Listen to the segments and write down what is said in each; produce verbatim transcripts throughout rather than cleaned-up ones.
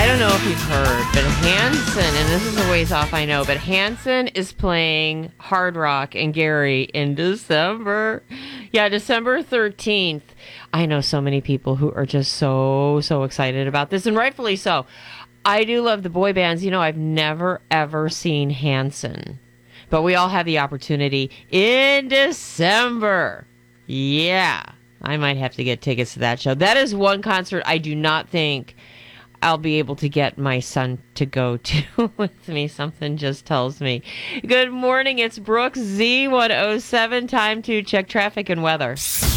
I don't know if you've heard, but Hanson, and this is a ways off, I know, but Hanson is playing Hard Rock and Gary in December. Yeah, December thirteenth. I know so many people who are just so, so excited about this, and rightfully so. I do love the boy bands. You know, I've never, ever seen Hanson, but we all have the opportunity in December. Yeah, I might have to get tickets to that show. That is one concert I do not think I'll be able to get my son to go to with me. Something just tells me. Good morning. It's Brooks, Z one oh seven. Time to check traffic and weather.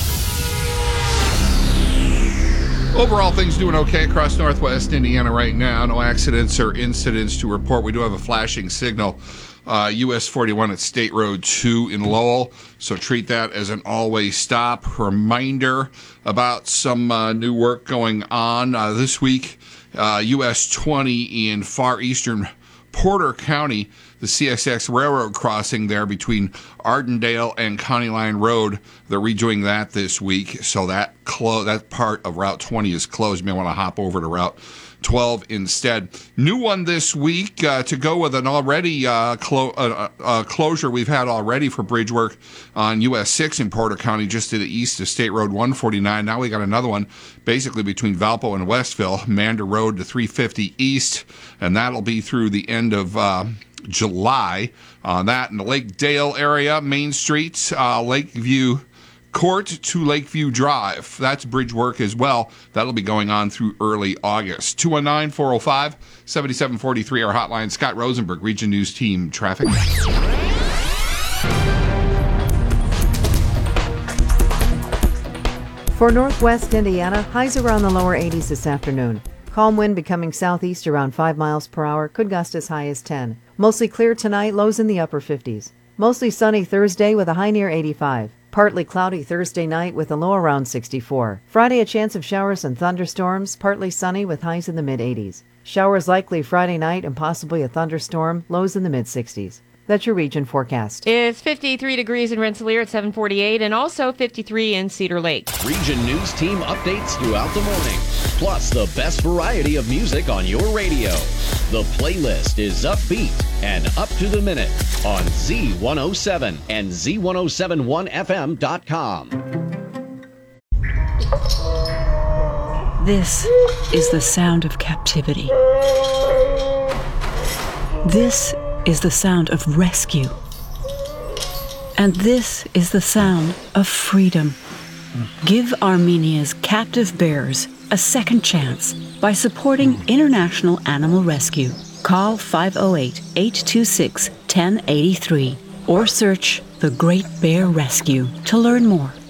Overall, things doing okay across northwest Indiana right now. No accidents or incidents to report. We do have a flashing signal. Uh, U S forty-one at State Road two in Lowell, so treat that as an always stop. Reminder about some uh, new work going on uh, this week. Uh, U S twenty in far eastern Porter County, the C S X Railroad crossing there between Ardendale and County Line Road. They're redoing that this week, so that clo- that part of Route twenty is closed. You may want to hop over to Route twelve instead. New one this week uh, to go with an already uh, clo- uh, uh, closure we've had already for bridge work on U S six in Porter County, just to the east of State Road one forty-nine. Now we got another one basically between Valpo and Westville, Mander Road to three fifty East, and that'll be through the end of uh, July. On that in the Lake Dale area, Main Street, uh, Lakeview Court to Lakeview Drive. That's bridge work as well. That'll be going on through early August. two one nine, four oh five, seven seven four three, our hotline. Scott Rosenberg, Region News Team Traffic. For northwest Indiana, highs around the lower eighties this afternoon. Calm wind becoming southeast around five miles per hour, could gust as high as ten. Mostly clear tonight, lows in the upper fifties. Mostly sunny Thursday with a high near eighty-five. Partly cloudy Thursday night with a low around sixty-four. Friday, a chance of showers and thunderstorms, partly sunny with highs in the mid-eighties. Showers likely Friday night and possibly a thunderstorm, lows in the mid-sixties. That's your region forecast. It's fifty-three degrees in Rensselaer at seven forty-eight and also fifty-three in Cedar Lake. Region News Team updates throughout the morning, plus the best variety of music on your radio. The playlist is upbeat and up to the minute on Z one oh seven and Z ten seventy-one F M dot com. This is the sound of captivity. This is the sound of rescue. And this is the sound of freedom. Give Armenia's captive bears a second chance by supporting International Animal Rescue. Call five oh eight, eight two six, one oh eight three or search The Great Bear Rescue to learn more.